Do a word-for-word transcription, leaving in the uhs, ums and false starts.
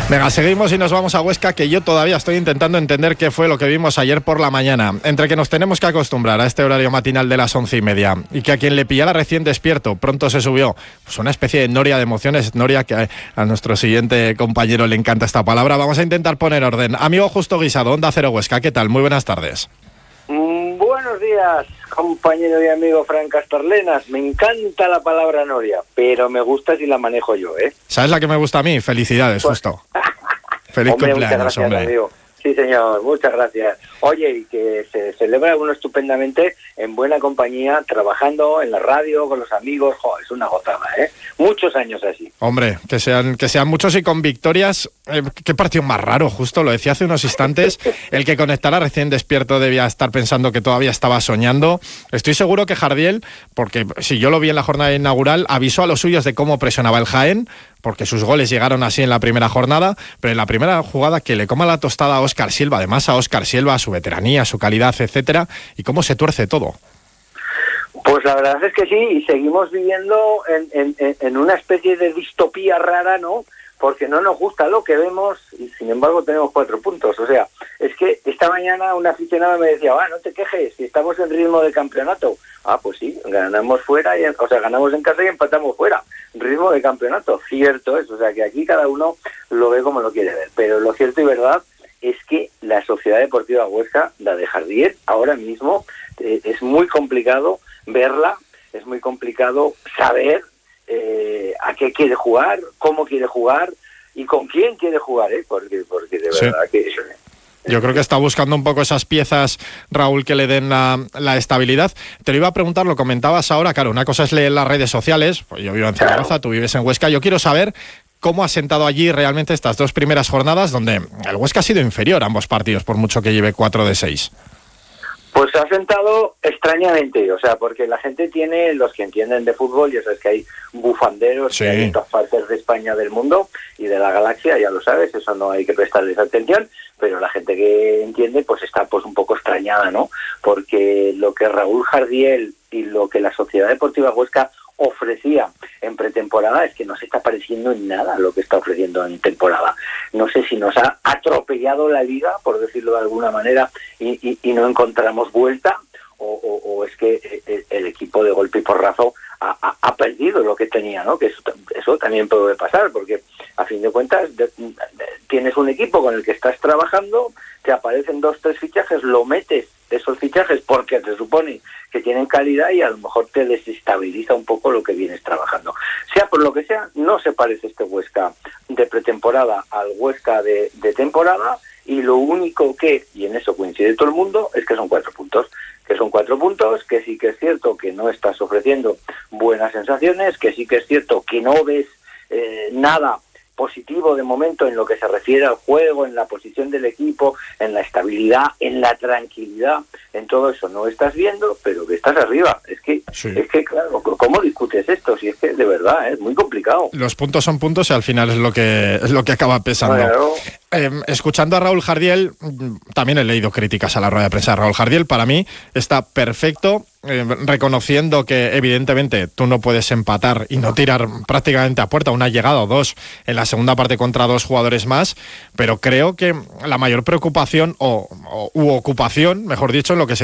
Venga, seguimos y nos vamos a Huesca, que yo todavía estoy intentando entender qué fue lo que vimos ayer por la mañana. Entre que nos tenemos que acostumbrar a este horario matinal de las once y media y que a quien le pillara recién despierto pronto se subió pues una especie de noria de emociones, noria que a nuestro siguiente compañero le encanta esta palabra. Vamos a intentar poner orden. Amigo Justo Guisado, Onda Cero Huesca, ¿qué tal? Muy buenas tardes. Mm, buenos días, compañero y amigo Fran Castorlenas. Me encanta la palabra noria, pero me gusta si la manejo yo, ¿eh? ¿Sabes la que me gusta a mí? Felicidades, pues... Justo. Feliz hombre, cumpleaños, muchas gracias, hombre. Amigo. Sí, señor, muchas gracias. Oye, y que se celebra uno estupendamente en buena compañía, trabajando en la radio, con los amigos. Jo, es una gozada, ¿eh? Muchos años así. Hombre, que sean, que sean muchos y con victorias. Eh, qué partido más raro, Justo, lo decía hace unos instantes. El que conectara recién despierto debía estar pensando que todavía estaba soñando. Estoy seguro que Jardiel, porque si yo lo vi en la jornada inaugural, avisó a los suyos de cómo presionaba el Jaén, porque sus goles llegaron así en la primera jornada, pero en la primera jugada que le coma la tostada a Óscar Silva, además a Óscar Silva, a su veteranía, a su calidad, etcétera, y cómo se tuerce todo. Pues la verdad es que sí, y seguimos viviendo en, en, en una especie de distopía rara, ¿no? Porque no nos gusta lo que vemos y sin embargo tenemos cuatro puntos. O sea, es que esta mañana un aficionado me decía, ah, no te quejes, si estamos en ritmo de campeonato. Ah, pues sí, ganamos fuera, y, o sea, ganamos en casa y empatamos fuera. Ritmo de campeonato, cierto es. O sea, que aquí cada uno lo ve como lo quiere ver. Pero lo cierto y verdad es que la Sociedad Deportiva Huesca, la de Jardiel, ahora mismo eh, es muy complicado verla, es muy complicado saber eh, a qué quiere jugar, cómo quiere jugar y con quién quiere jugar, ¿eh? Porque, porque de verdad sí. que eso... Yo creo que está buscando un poco esas piezas, Raúl, que le den la, la estabilidad. Te lo iba a preguntar, lo comentabas ahora, claro, una cosa es leer las redes sociales, pues yo vivo en Zaragoza, claro. Tú vives en Huesca, yo quiero saber cómo ha sentado allí realmente estas dos primeras jornadas, donde el Huesca ha sido inferior a ambos partidos, por mucho que lleve cuatro de seis. Pues ha sentado extrañamente, o sea, porque la gente tiene, los que entienden de fútbol, ya sabes que hay bufanderos sí. que hay en todas partes de España, del mundo y de la galaxia, ya lo sabes, eso no hay que prestarles atención, pero la gente que entiende pues está pues un poco extrañada, ¿no? Porque lo que Raúl Jardiel y lo que la Sociedad Deportiva Huesca ofrecía en pretemporada es que no se está pareciendo en nada a lo que está ofreciendo en temporada. No sé si nos ha atropellado la liga, por decirlo de alguna manera, y, y, y no encontramos vuelta, o, o, o es que el, el equipo de golpe y porrazo ha, ha, ha perdido lo que tenía, ¿no? Que eso, eso también puede pasar, porque a fin de cuentas de, de, tienes un equipo con el que estás trabajando, te aparecen dos, tres fichajes, lo metes esos fichajes porque se supone que tienen calidad y a lo mejor te desestabiliza un poco lo que vienes trabajando. Sea por lo que sea, no se parece este Huesca de pretemporada al Huesca de, de temporada, y lo único que, y en eso coincide todo el mundo, es que son cuatro puntos. Que son cuatro puntos, que sí que es cierto que no estás ofreciendo buenas sensaciones, que sí que es cierto que no ves eh, nada positivo de momento en lo que se refiere al juego, en la posición del equipo, en la estabilidad, en la tranquilidad, en todo eso no estás viendo, pero que estás arriba. Es que, sí. es que claro, ¿cómo discutes esto? Si es que de verdad ¿eh? es muy complicado. Los puntos son puntos y al final es lo que es lo que acaba pesando. Bueno, eh, escuchando a Raúl Jardiel, también he leído críticas a la rueda de prensa de Raúl Jardiel. Para mí está perfecto, eh, reconociendo que evidentemente tú no puedes empatar y no tirar prácticamente a puerta, una llegada o dos en la segunda parte contra dos jugadores más, pero creo que la mayor preocupación o, o u ocupación, mejor dicho, en lo que se